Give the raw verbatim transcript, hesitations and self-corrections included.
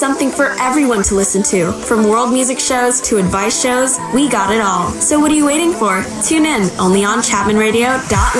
something for everyone to listen to. From world music shows to advice shows, we got it all. So what are you waiting for? Tune in, only on Chapman Radio dot